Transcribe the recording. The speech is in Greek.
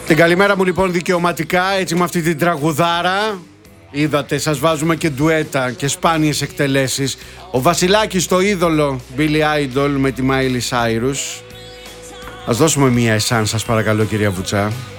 Την καλημέρα μου λοιπόν δικαιωματικά, έτσι με αυτή την τραγουδάρα. Είδατε, σας βάζουμε και ντουέτα και σπάνιες εκτελέσεις. Ο Βασιλάκης το είδωλο Billy Idol με τη Miley Cyrus. Ας δώσουμε μία εσάν σας παρακαλώ κυρία Βουτσά.